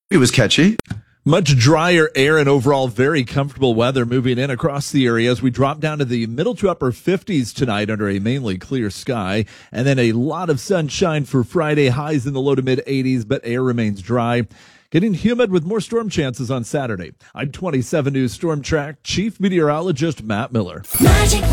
It was catchy. Much drier air and overall very comfortable weather moving in across the area as we drop down to the middle to upper 50s tonight under a mainly clear sky. And then a lot of sunshine for Friday, highs in the low to mid 80s, but air remains dry. Getting humid with more storm chances on Saturday. I'm 27 News Storm Track Chief Meteorologist Matt Miller. Magic